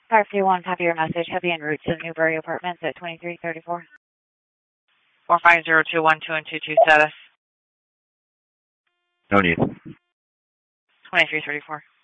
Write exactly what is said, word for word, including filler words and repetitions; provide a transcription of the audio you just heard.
five three one, copy your message. Heavy en route to the Newbury Apartments at twenty-three thirty-four. four five zero two one two and two two status. No need. twenty-three thirty-four.